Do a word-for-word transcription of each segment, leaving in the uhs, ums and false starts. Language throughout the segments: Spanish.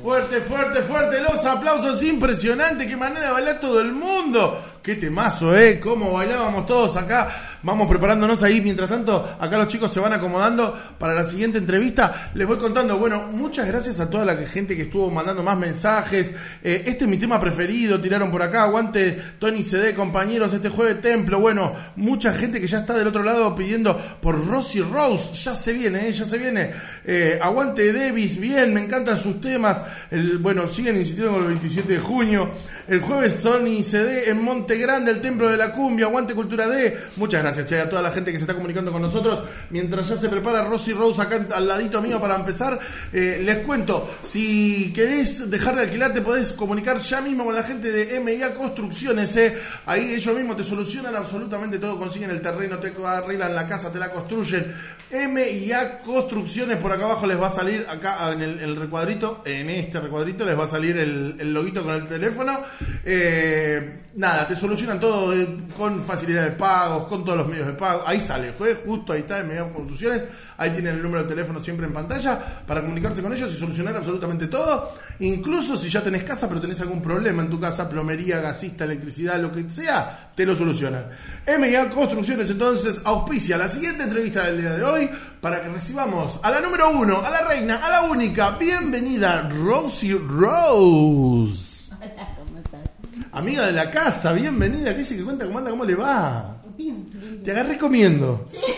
Fuerte, fuerte, fuerte, los aplausos impresionantes, qué manera de bailar todo el mundo. Qué temazo, eh, cómo bailábamos todos acá. Vamos preparándonos ahí, mientras tanto, acá los chicos se van acomodando para la siguiente entrevista. Les voy contando, bueno, muchas gracias a toda la gente que estuvo mandando más mensajes. Eh, este es mi tema preferido, tiraron por acá, aguante Tony C D, compañeros, este jueves Templo. Bueno, mucha gente que ya está del otro lado pidiendo por Rosy Rose, ya se viene, eh, ya se viene. Eh, aguante Davis, bien, me encantan sus temas. El, bueno, siguen insistiendo con el veintisiete de junio. El jueves Tony C D en Monte Grande, el Templo de la Cumbia, aguante Cultura D. Muchas gracias, che, a toda la gente que se está comunicando con nosotros. Mientras ya se prepara Rosy Rose acá al ladito mío para empezar, eh, les cuento, si querés dejar de alquilar, te podés comunicar ya mismo con la gente de M I A Construcciones, eh. Ahí ellos mismos te solucionan absolutamente todo, consiguen el terreno, te arreglan la casa, te la construyen. M I A Construcciones, por acá abajo les va a salir, acá en el, el recuadrito, en este recuadrito les va a salir el, el loguito con el teléfono. Eh, nada, te solucionan todo eh, con facilidad de pagos, con todos los medios de pago. Ahí sale, fue justo ahí está, en M I A Construcciones. Ahí tienen el número de teléfono siempre en pantalla para comunicarse con ellos y solucionar absolutamente todo. Incluso si ya tenés casa, pero tenés algún problema en tu casa, plomería, gasista, electricidad, lo que sea, te lo solucionan. M I A Construcciones entonces auspicia la siguiente entrevista del día de hoy para que recibamos a la número uno, a la reina, a la única. Bienvenida, Rosy Rose. Hola, ¿cómo estás? Amiga de la casa, bienvenida. ¿Qué dice que cuenta? ¿Cómo anda? ¿Cómo le va? Bien, bien. Te agarré comiendo. Sí.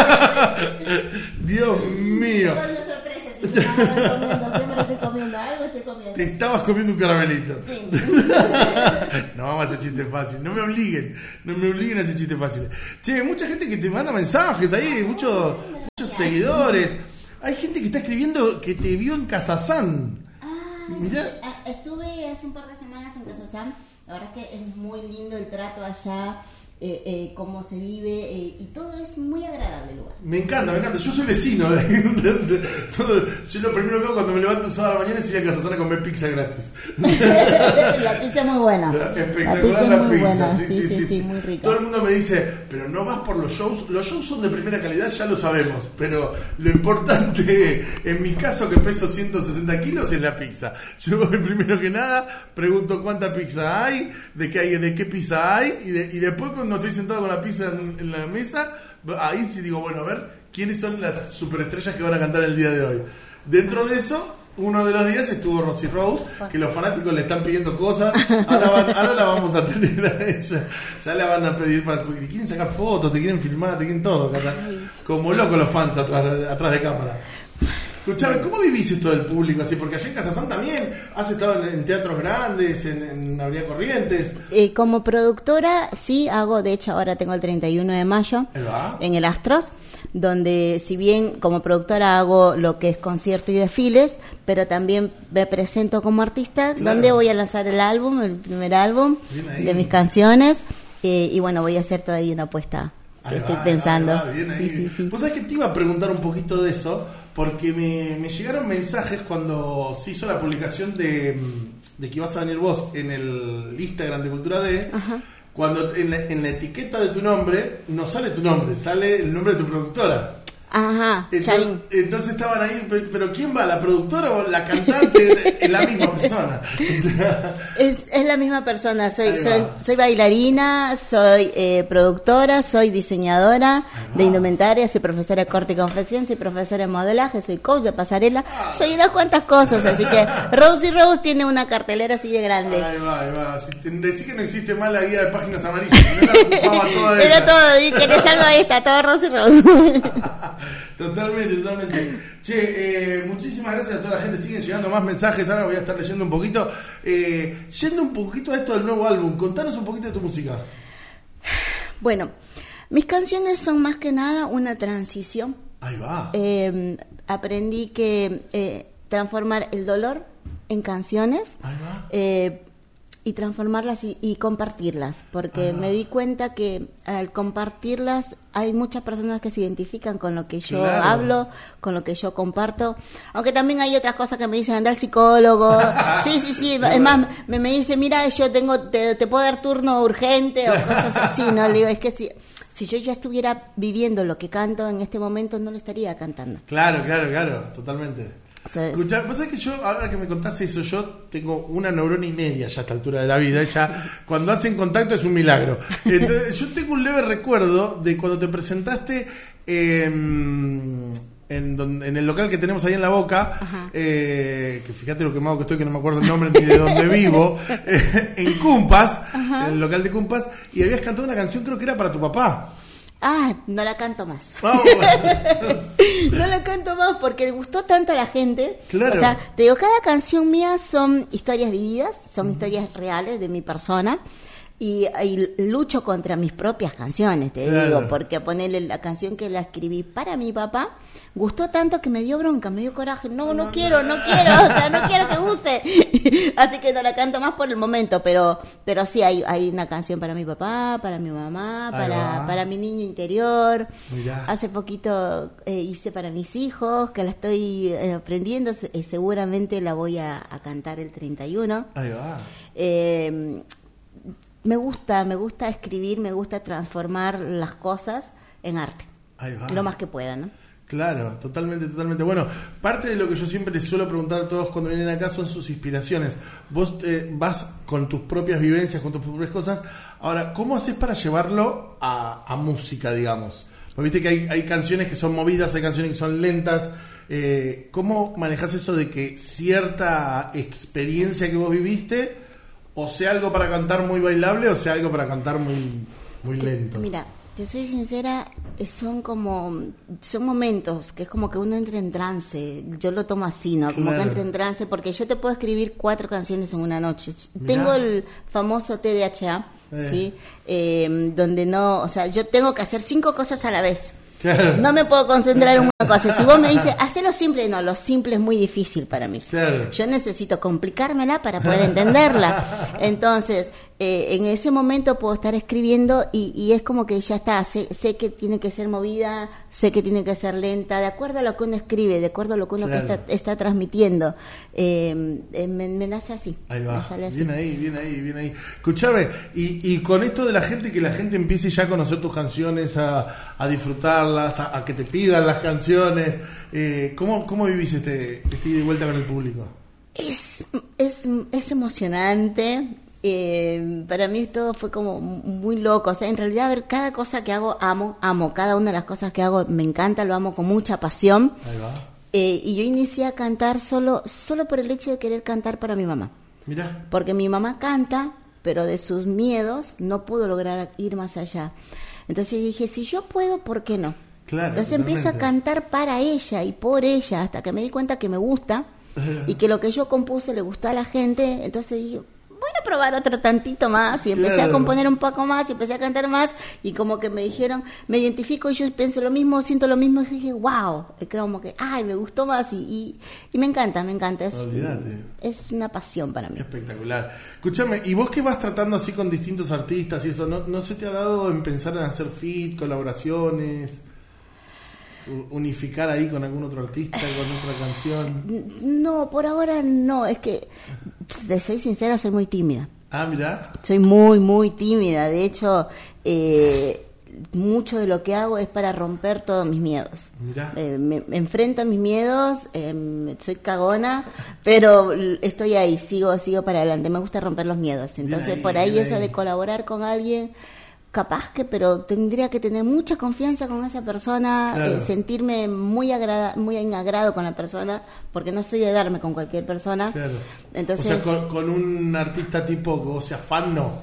Dios mío. Con una sorpresa, si me agarro comiendo, siempre estoy comiendo algo, estoy comiendo. Te estabas comiendo un caramelito. Sí. No vamos a hacer chistes fáciles. No me obliguen. No me obliguen a hacer chistes fáciles. Che, mucha gente que te manda mensajes ahí, muchos, muchos seguidores. Hay gente que está escribiendo que te vio en Cazazán. Ah, Mirá. sí. Ah, estuve hace un par de semanas en Cazazán. La verdad es que es muy lindo el trato allá. Eh, eh, cómo se vive eh, y todo es muy agradable el lugar. Me encanta, me encanta. Yo soy vecino de ahí. Yo lo primero que hago cuando me levanto un sábado a la mañana es ir a Cazazán a comer pizza gratis. La pizza es muy buena. Espectacular la pizza, la pizza, es muy buena. Sí, sí, sí, sí, sí, sí, muy rica. Todo el mundo me dice, pero no vas por los shows. Los shows son de primera calidad, ya lo sabemos. Pero lo importante, en mi caso que peso ciento sesenta kilos, es la pizza. Yo voy primero que nada, pregunto cuánta pizza hay, de qué hay, de qué pizza hay, y, de, y después cuando estoy sentado con la pizza en, en la mesa, ahí sí digo, bueno, a ver, ¿quiénes son las superestrellas que van a cantar el día de hoy? Dentro de eso, uno de los días estuvo Rosy Rose, que los fanáticos le están pidiendo cosas, ahora, van, ahora la vamos a tener a ella, ya la van a pedir, para, porque te quieren sacar fotos, te quieren filmar, te quieren todo, cara. Como locos los fans atrás, atrás de cámara. Escuchame, ¿cómo vivís esto del público así? Porque allá en Cazazán también has estado en, en teatros grandes, en, en Avenida Corrientes. Eh, como productora, sí hago, de hecho ahora tengo el treinta y uno de mayo en el Astros, donde si bien como productora hago lo que es concierto y desfiles, pero también me presento como artista, claro. Donde voy a lanzar el álbum, el primer álbum de mis canciones, eh, y bueno, voy a hacer todavía una apuesta que ahí estoy va, pensando. Va, bien ahí. Sí, sí, sí. Vos sabés que te iba a preguntar un poquito de eso, porque me, me llegaron mensajes cuando se hizo la publicación de, de que ibas a venir vos en el Instagram de Cultura D. Ajá. Cuando en la, en la etiqueta de tu nombre no sale tu nombre, sale el nombre de tu productora. Ajá, entonces, entonces estaban ahí, pero ¿quién va? ¿La productora o la cantante? Es la misma persona. O sea, es, es la misma persona. Soy soy, soy bailarina, soy eh, productora, soy diseñadora de indumentaria, soy profesora de corte y confección, soy profesora de modelaje, soy coach de pasarela, ah, soy unas cuantas cosas. Así que Rosy Rose tiene una cartelera así de grande. Ahí va, ahí va. Si te, decí que no existe más la guía de páginas amarillas, no la ocupaba toda Era todo, y que le salvo ahí, está todo Rosy Rose. Totalmente, totalmente. Che, eh, muchísimas gracias a toda la gente. Siguen llegando más mensajes. Ahora voy a estar leyendo un poquito. Eh, yendo un poquito a esto del nuevo álbum, contanos un poquito de tu música. Bueno, mis canciones son más que nada una transición. Ahí va. Eh, aprendí que eh, transformar el dolor en canciones. Ahí va. Eh, y transformarlas y, y compartirlas, porque ah. me di cuenta que al compartirlas hay muchas personas que se identifican con lo que yo claro. hablo, con lo que yo comparto, aunque también hay otras cosas que me dicen, anda al psicólogo, sí, sí, sí, es más, me, me dice, mira, yo tengo, te, te puedo dar turno urgente o cosas así, ¿no? Le digo, es que si, si yo ya estuviera viviendo lo que canto en este momento, no lo estaría cantando. Claro, claro, claro, totalmente. Escuchá, vos sabés que yo, ahora que me contaste eso, yo tengo una neurona y media ya a esta altura de la vida. Ya cuando hacen contacto es un milagro. Entonces, yo tengo un leve recuerdo de cuando te presentaste eh, en, donde, en el local que tenemos ahí en La Boca, eh, que fíjate lo quemado que estoy, que no me acuerdo el nombre ni de dónde vivo, eh, en Cumpas, Ajá. en el local de Cumpas, y habías cantado una canción, creo que era para tu papá. Ah, no la canto más. Oh, bueno. No la canto más porque le gustó tanto a la gente. Claro. O sea, te digo, cada canción mía son historias vividas, son uh-huh. historias reales de mi persona. Y, y lucho contra mis propias canciones, te claro. digo, porque ponerle la canción que la escribí para mi papá, gustó tanto que me dio bronca, me dio coraje. No, no quiero, no quiero, o sea, no quiero que guste. Así que no la canto más por el momento, pero pero sí hay hay una canción para mi papá, para mi mamá, para para mi niño interior. Mirá. Hace poquito eh, hice para mis hijos, que la estoy eh, aprendiendo, eh, seguramente la voy a, a cantar el treinta y uno. Ahí va. Eh, me gusta, me gusta escribir, me gusta transformar las cosas en arte. Ahí va. Lo más que pueda, ¿no? Claro, totalmente, totalmente. Bueno, parte de lo que yo siempre les suelo preguntar a todos cuando vienen acá son sus inspiraciones. Vos eh, vas con tus propias vivencias, con tus propias cosas. Ahora, ¿cómo haces para llevarlo a, a música, digamos? Porque viste que hay, hay canciones que son movidas, hay canciones que son lentas. Eh, ¿Cómo manejás eso de que cierta experiencia que vos viviste, o sea algo para cantar muy bailable, o sea algo para cantar muy, muy lento? Mira, te soy sincera, son como, son momentos que es como que uno entra en trance, yo lo tomo así, ¿no? Como claro. que entra en trance, porque yo te puedo escribir cuatro canciones en una noche. Mirá. Tengo el famoso T D A H, eh. ¿sí? Eh, donde no, o sea, yo tengo que hacer cinco cosas a la vez. Claro. No me puedo concentrar en una cosa. Si vos me dices, hacelo simple, no, lo simple es muy difícil para mí. Claro. Yo necesito complicármela para poder entenderla. Entonces, eh, en ese momento puedo estar escribiendo y, y es como que ya está, sé, sé que tiene que ser movida, sé que tiene que ser lenta, de acuerdo a lo que uno escribe, de acuerdo a lo que uno claro. que está, está transmitiendo. Eh, eh, me, me nace así. Ahí va, me sale así. Bien ahí, bien ahí, bien ahí. Escuchame, y, y con esto de la gente, que la gente empiece ya a conocer tus canciones, a, a disfrutarlas, a, a que te pidan las canciones, eh, ¿cómo, ¿cómo vivís este, este ida y vuelta con el público? Es, es, es emocionante. Eh, para mí todo fue como muy loco, o sea, en realidad, a ver, cada cosa que hago amo, amo, cada una de las cosas que hago me encanta, lo amo con mucha pasión. Ahí va. Eh, y yo inicié a cantar solo, solo por el hecho de querer cantar para mi mamá. Mirá. Porque mi mamá canta, pero de sus miedos no pudo lograr ir más allá. Entonces dije, si yo puedo, ¿por qué no? Claro, entonces totalmente. empiezo a cantar para ella y por ella, hasta que me di cuenta que me gusta y que lo que yo compuse le gustó a la gente. Entonces dije, voy a probar otro tantito más, y empecé claro. a componer un poco más y empecé a cantar más, y como que me dijeron, me identifico y yo pienso lo mismo, siento lo mismo, y dije, wow, como que, ay, me gustó más, y, y, y me encanta, me encanta, es, es una pasión para mí. Espectacular. Escúchame, y vos que vas tratando así con distintos artistas y eso, ¿no, no se te ha dado en pensar en hacer feat, colaboraciones, unificar ahí con algún otro artista, con otra canción? No, por ahora no, es que, de ser sincera, soy muy tímida. Ah, mirá. Soy muy, muy tímida, de hecho, eh, mucho de lo que hago es para romper todos mis miedos. Mirá. Eh, me, me enfrento a mis miedos, eh, soy cagona, pero estoy ahí, sigo, sigo para adelante, me gusta romper los miedos. Entonces, ahí, por ahí eso ahí. de colaborar con alguien, capaz que, pero tendría que tener mucha confianza con esa persona, claro. eh, sentirme muy agrada, muy en agrado con la persona, porque no soy de darme con cualquier persona. Claro. Entonces, o sea, con, con un artista tipo que vos seas fan, no.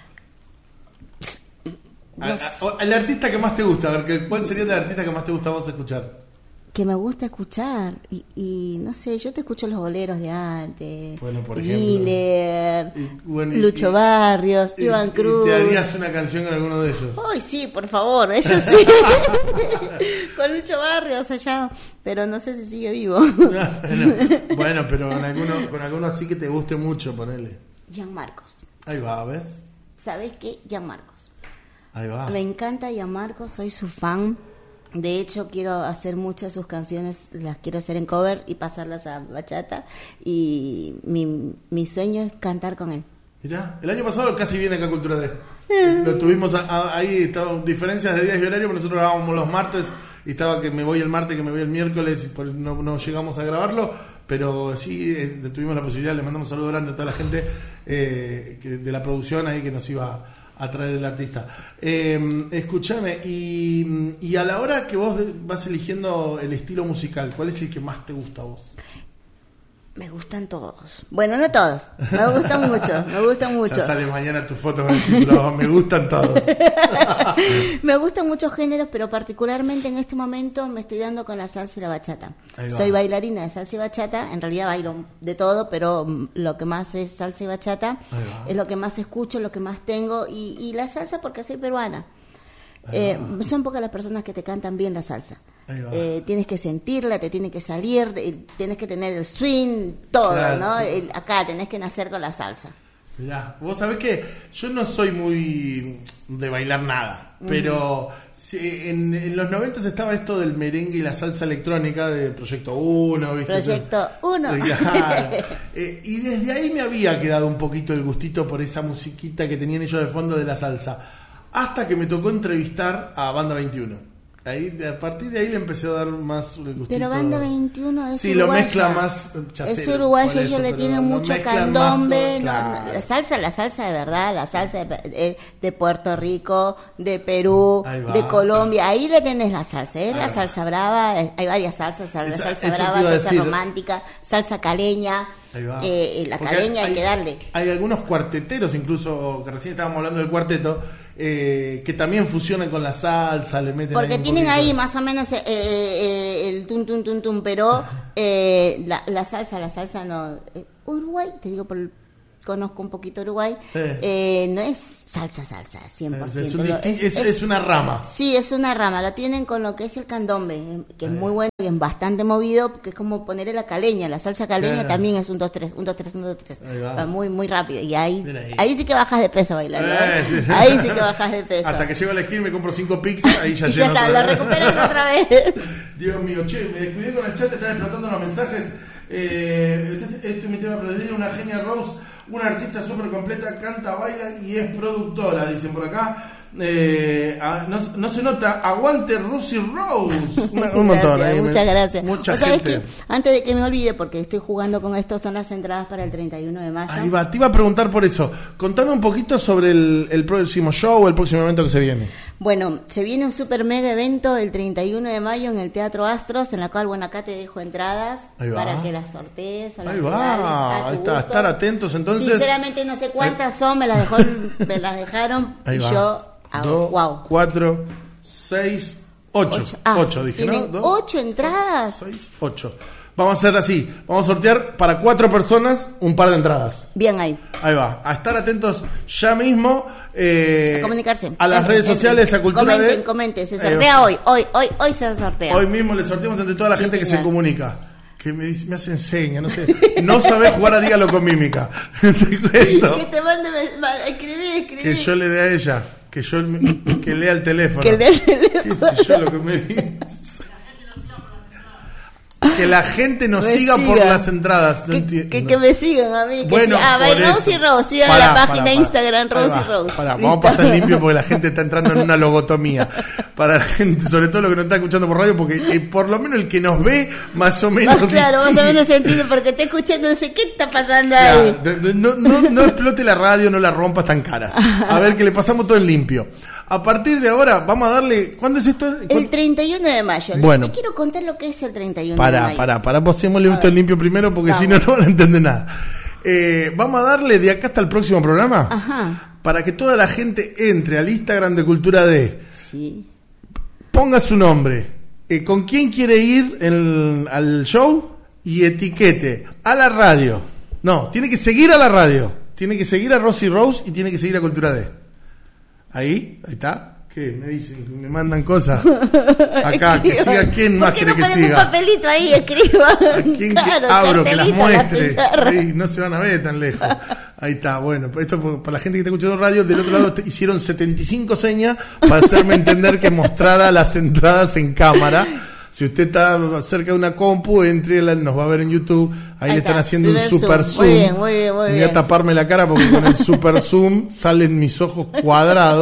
no a, a, el artista que más te gusta, a ver, ¿cuál sería el artista que más te gusta a vos escuchar? Que me gusta escuchar, y, y no sé, yo te escucho los boleros de antes, bueno, por ejemplo, Guiller, y, bueno, y, Lucho y, Barrios, y, Iván Cruz. ¿Y te harías una canción con alguno de ellos? Ay, sí, por favor, ellos sí. Con Lucho Barrios allá, pero no sé si sigue vivo. bueno, bueno, pero con alguno, con alguno así que te guste mucho, ponele. Gianmarcos. Ahí va, ¿ves? ¿Sabés qué? Gianmarcos. Ahí va. Me encanta Gianmarcos, soy su fan. De hecho, quiero hacer muchas de sus canciones, las quiero hacer en cover y pasarlas a bachata. Y mi, mi sueño es cantar con él. Mirá, el año pasado casi viene acá a Cultura D. Lo tuvimos a, a, ahí, estaban diferencias de días y horario, pero nosotros grabábamos los martes y estaba que me voy el martes, que me voy el miércoles, y por, no, no llegamos a grabarlo. pero sí eh, tuvimos la posibilidad, le mandamos un saludo grande a toda la gente eh, que, de la producción ahí que nos iba a traer el artista. Eh, escúchame, y, y a la hora que vos vas eligiendo el estilo musical, ¿cuál es el que más te gusta a vos? Me gustan todos. Bueno, no todos. Me gustan mucho. Me gustan mucho. Ya sale mañana tu foto con el título. Me gustan todos. Me gustan muchos géneros, pero particularmente en este momento me estoy dando con la salsa y la bachata. Soy bailarina de salsa y bachata. En realidad bailo de todo, pero lo que más es salsa y bachata. Es lo que más escucho, lo que más tengo. Y, y la salsa porque soy peruana. Eh, son pocas las personas que te cantan bien la salsa. Eh, tienes que sentirla, te tiene que salir, eh, tienes que tener el swing, todo, claro, ¿no? Eh, acá tenés que nacer con la salsa. Mirá, vos sabés que yo no soy muy de bailar nada, uh-huh. pero si, en, en los noventas estaba esto del merengue y la salsa electrónica de Proyecto Uno, ¿viste? Proyecto Uno. Claro. eh, y desde ahí me había quedado un poquito el gustito por esa musiquita que tenían ellos de fondo de la salsa. Hasta que me tocó entrevistar a Banda veintiuno. Ahí, a partir de ahí le empecé a dar más el gustito. Pero Banda veintiuno es sí, uruguaya. Lo mezcla más chacero, es uruguayo, ellos le tienen mucho candombe. Más, claro. no, la salsa, la salsa de verdad, la salsa de, de, de Puerto Rico, de Perú, de Colombia. Ahí le tenés la salsa, es ¿eh? la salsa brava. Hay varias salsas, la Esa, salsa brava, salsa decir. romántica, salsa caleña. Eh, la Porque caleña hay, hay que darle. Hay algunos cuarteteros, incluso, que recién estábamos hablando del cuarteto, eh, que también fusionan con la salsa, le meten porque ahí tienen ahí de... más o menos eh, eh, el tum tum tum tum, pero eh, la, la salsa, la salsa no. Eh, Uruguay, te digo por conozco un poquito Uruguay, eh. Eh, no es salsa, salsa, cien por ciento. Es, un disti- es, es, es una rama. Sí, es una rama, lo tienen con lo que es el candombe, que es muy bueno y es bastante movido, que es como ponerle la caleña, la salsa caleña claro. también es un dos tres, un dos tres, un dos tres, muy muy rápido, y ahí, ahí ahí sí que bajas de peso bailando, eh, sí, sí. ahí sí que bajas de peso. Hasta que llego a la esquina y me compro cinco pizzas, ahí ya y ya está, lo recuperas otra vez. Dios mío, che, me descuidé con el chat, están explotando los mensajes. Eh, este, este es mi tema preferido, una genia Rose, una artista súper completa, canta, baila y es productora, dicen por acá. Eh, no, no se nota, aguante Rusy Rose. Un, un montón, gracias, ahí, muchas me, gracias. Mucha ¿Sabes gente. Que, antes de que me olvide, porque estoy jugando con esto, son las entradas para el treinta y uno de mayo. Ahí va, te iba a preguntar por eso. Contame un poquito sobre el, el próximo show, el próximo evento que se viene. Bueno, se viene un super mega evento el treinta y uno de mayo en el Teatro Astros, en la cual, bueno, acá te dejo entradas para que las sortees. A Ahí va, ahí está, estar atentos entonces. Sinceramente no sé cuántas son, me las, dejó, me las dejaron ahí y va. yo... Ah, Dos, wow. cuatro, seis, ocho. Ocho, ah, ocho dije, ¿no? Dos, ocho entradas. Seis, ocho. Vamos a hacer así. Vamos a sortear para cuatro personas un par de entradas. Bien ahí. Ahí va. A estar atentos ya mismo. Eh, a comunicarse. A las entren, redes sociales, entren. a Cultura comenten, de... comenten. Se sortea hoy. Hoy, hoy, hoy se sortea. Hoy mismo le sorteamos entre toda la sí, gente señor. que se comunica. Que me, dice, me hace enseña, no sé. No sabés jugar a dígalo con mímica. Te cuento. Que te mande, escribí, escribí. Que yo le dé a ella. Que yo que lea el teléfono. Que lea el teléfono. ¿Qué sé yo lo que me dice? Que la gente nos me siga, siga por las entradas. No que, entiendo. Que, que me sigan a mí. Que bueno, siga. Ah, va, Rose y Rose. Sigan pará, la página pará, Instagram pará. Rose y Rose. Pará, vamos a pasar limpio porque la gente está entrando en una logotomía. Para la gente, sobre todo lo que nos está escuchando por radio, porque eh, por lo menos el que nos ve, más o menos. Más claro, más o menos entiende, porque está escuchando, no sé qué está pasando claro, ahí. No, no, no explote la radio, no la rompas tan caras. A ver, que le pasamos todo en limpio. A partir de ahora, vamos a darle... ¿Cuándo es esto? El treinta y uno de mayo. Bueno. Te quiero contar lo que es el treinta y uno pará, de mayo. Pará, pará, pasémosle esto en limpio primero, porque si no, no van a entender nada. Eh, vamos a darle de acá hasta el próximo programa. Ajá. Para que toda la gente entre al Instagram de Cultura D. Sí. Ponga su nombre. Eh, ¿Con quién quiere ir el, al show? Y etiquete a la radio. No, tiene que seguir a la radio. Tiene que seguir a Rosy Rose y tiene que seguir a Cultura D. Ahí, ahí está. ¿Qué? Me dicen, me mandan cosas. Acá, que siga. ¿Quién más quiere no que siga? Un papelito ahí, escriba. ¿A quién claro, que abro, que las muestre? Ahí, no se van a ver tan lejos. Ahí está, bueno. Esto para la gente que está escuchando radio, del otro lado hicieron setenta y cinco señas para hacerme entender que mostrara las entradas en cámara. Si usted está cerca de una compu, entre, nos va a ver en YouTube. Ahí, Ahí le están está, haciendo un super zoom. Muy bien, muy bien, muy bien. Voy a taparme la cara porque con el super zoom salen mis ojos cuadrados.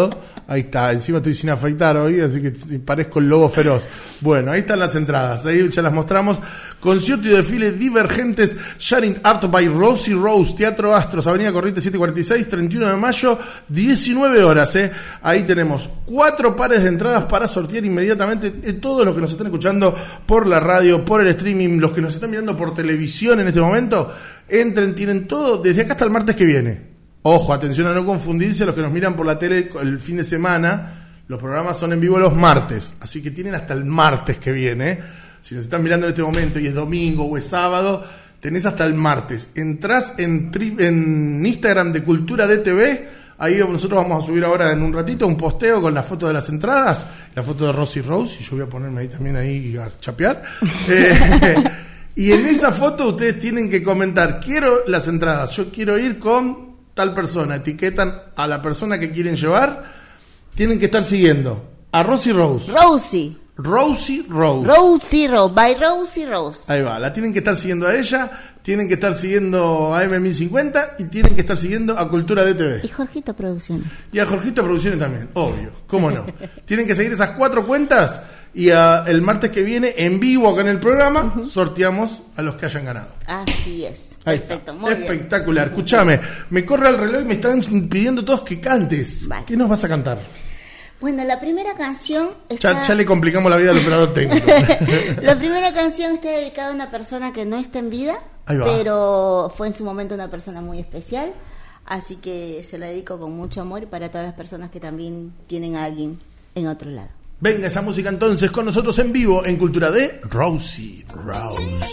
Ahí está, encima estoy sin afeitar hoy, así que parezco el lobo feroz. Bueno, ahí están las entradas, ahí ya las mostramos. Concierto y desfile Divergentes, Sharing Art by Rosie Rose, Teatro Astros, Avenida Corrientes setecientos cuarenta y seis, treinta y uno de mayo, diecinueve horas. ¿eh? Ahí tenemos cuatro pares de entradas para sortear inmediatamente. Eh, todos los que nos están escuchando por la radio, por el streaming, los que nos están mirando por televisión en este momento, entren, tienen todo desde acá hasta el martes que viene. Ojo, atención a no confundirse, los que nos miran por la tele el fin de semana, los programas son en vivo los martes, así que tienen hasta el martes que viene. Si nos están mirando en este momento y es domingo o es sábado, tenés hasta el martes. Entrás en, tri- en Instagram de Cultura D T V, ahí nosotros vamos a subir ahora en un ratito un posteo con la foto de las entradas, la foto de Rosie Rose, y yo voy a ponerme ahí también ahí a chapear. eh, y en esa foto ustedes tienen que comentar, quiero las entradas, yo quiero ir con tal persona, etiquetan a la persona que quieren llevar, tienen que estar siguiendo a Rosie Rose. Rosie. Rosie Rose. Rosie Rose, by Rosie Rose. Ahí va, la tienen que estar siguiendo a ella, tienen que estar siguiendo a M mil cincuenta y tienen que estar siguiendo a Cultura D T V. Y Jorgito Producciones. Y a Jorgito Producciones también, obvio, cómo no. Tienen que seguir esas cuatro cuentas y a, el martes que viene, en vivo acá en el programa, uh-huh. sorteamos a los que hayan ganado. Así es. Ahí perfecto, está. Muy espectacular. bien. Escúchame, me corre el reloj y me están pidiendo todos que cantes. Vale. ¿Qué nos vas a cantar? Bueno, la primera canción está... Ya, ya le complicamos la vida al operador técnico. La primera canción está dedicada a una persona que no está en vida, pero fue en su momento una persona muy especial, así que se la dedico con mucho amor y para todas las personas que también tienen a alguien en otro lado. Venga esa música entonces con nosotros en vivo en Cultura de Rosie Rose.